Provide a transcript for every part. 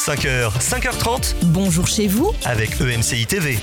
5h, 5h30, Bonjour chez vous. avec EMCI TV.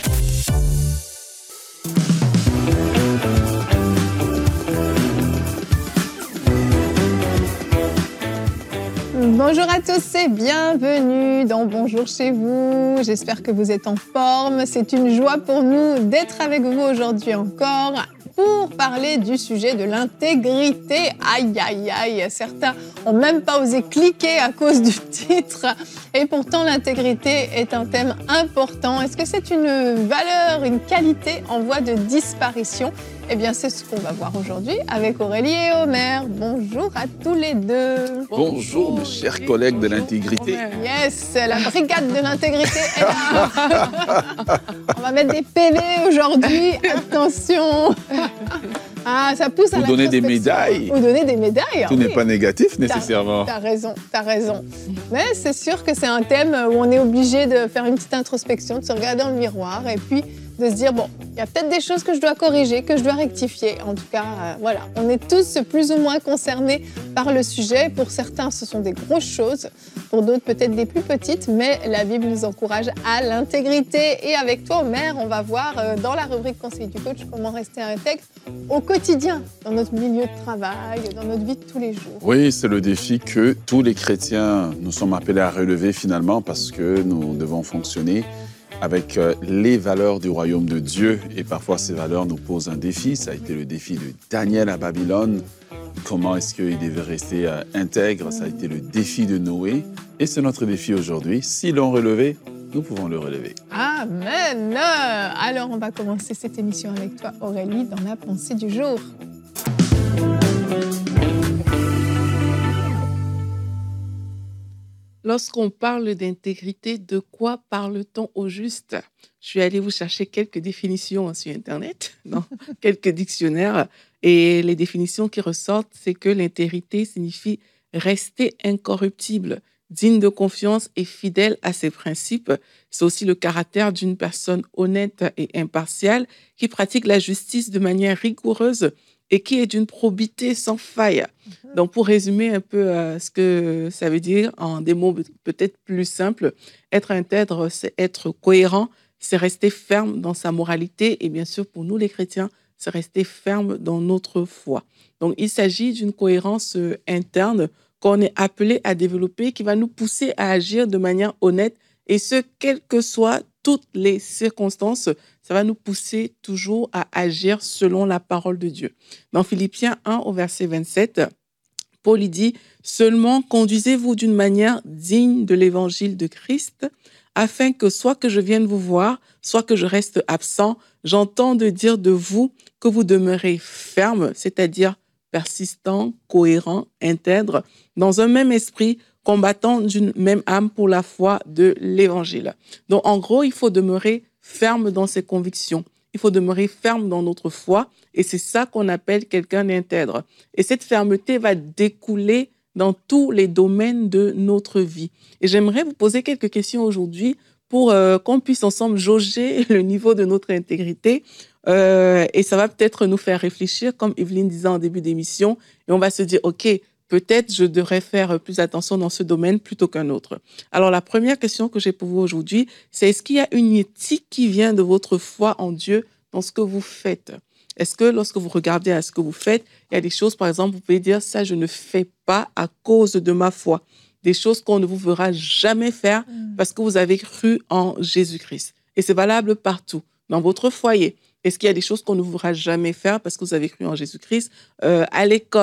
Bonjour à tous et bienvenue dans Bonjour chez vous. J'espère que vous êtes en forme. C'est une joie pour nous d'être avec vous aujourd'hui encore pour parler du sujet de l'intégrité. Aïe, aïe, aïe, certains n'ont même pas osé cliquer à cause du titre. Et pourtant, l'intégrité est un thème important. Est-ce que c'est une valeur, une qualité en voie de disparition ? Eh bien, c'est ce qu'on va voir aujourd'hui avec Aurélie et Omer. Bonjour à tous les deux. Bonjour, mes chers collègues de l'intégrité. Yes, la brigade de l'intégrité est là. On va mettre des PV aujourd'hui. Attention. Ah, ça pousse à la Vous donnez des prospection. médailles. Vous donnez des médailles. Tout n'est pas négatif nécessairement. T'as raison. Mais c'est sûr que c'est un thème où on est obligé de faire une petite introspection, de se regarder dans le miroir et puis de se dire, bon, il y a peut-être des choses que je dois corriger, que je dois rectifier. En tout cas, voilà, on est tous plus ou moins concernés par le sujet. Pour certains, ce sont des grosses choses. Pour d'autres, peut-être des plus petites. Mais la Bible nous encourage à l'intégrité. Et avec toi, Omer, on va voir dans la rubrique Conseil du coach comment rester intègre au quotidien, dans notre milieu de travail, dans notre vie de tous les jours. Oui, c'est le défi que tous les chrétiens nous sommes appelés à relever finalement parce que nous devons fonctionner avec les valeurs du royaume de Dieu. Et parfois, ces valeurs nous posent un défi. Ça a été le défi de Daniel à Babylone. Comment est-ce qu'il devait rester intègre? Ça a été le défi de Noé. Et c'est notre défi aujourd'hui. Si l'on relevait, nous pouvons le relever. Amen. Alors, on va commencer cette émission avec toi, Aurélie, dans la pensée du jour. Lorsqu'on parle d'intégrité, de quoi parle-t-on au juste? Je suis allée vous chercher quelques définitions sur Internet, dans quelques dictionnaires. Et les définitions qui ressortent, c'est que l'intégrité signifie rester incorruptible, digne de confiance et fidèle à ses principes. C'est aussi le caractère d'une personne honnête et impartiale qui pratique la justice de manière rigoureuse et qui est d'une probité sans faille. Donc, pour résumer un peu ce que ça veut dire en des mots peut-être plus simples, être intègre, c'est être cohérent, c'est rester ferme dans sa moralité et bien sûr, pour nous les chrétiens, c'est rester ferme dans notre foi. Donc, il s'agit d'une cohérence interne qu'on est appelé à développer qui va nous pousser à agir de manière honnête et ce, quelles que soient toutes les circonstances, ça va nous pousser toujours à agir selon la parole de Dieu. Dans Philippiens 1 au verset 27, Paul y dit « Seulement conduisez-vous d'une manière digne de l'évangile de Christ, afin que soit que je vienne vous voir, soit que je reste absent, j'entends de dire de vous que vous demeurez ferme, c'est-à-dire persistant, cohérent, intègre, dans un même esprit, combattant d'une même âme pour la foi de l'évangile. » Donc, en gros, il faut demeurer ferme dans ses convictions. Il faut demeurer ferme dans notre foi et c'est ça qu'on appelle quelqu'un d'intègre. Et cette fermeté va découler dans tous les domaines de notre vie. Et j'aimerais vous poser quelques questions aujourd'hui pour qu'on puisse ensemble jauger le niveau de notre intégrité. Et ça va peut-être nous faire réfléchir, comme Evelyne disait en début d'émission, et on va se dire, OK, peut-être je devrais faire plus attention dans ce domaine plutôt qu'un autre. Alors, la première question que j'ai pour vous aujourd'hui, c'est est-ce qu'il y a une éthique qui vient de votre foi en Dieu dans ce que vous faites? Est-ce que lorsque vous regardez à ce que vous faites, il y a des choses, par exemple, vous pouvez dire, ça, je ne fais pas à cause de ma foi. Des choses qu'on ne vous verra jamais faire parce que vous avez cru en Jésus-Christ. Et c'est valable partout, dans votre foyer. Est-ce qu'il y a des choses qu'on ne vous verra jamais faire parce que vous avez cru en Jésus-Christ à l'école?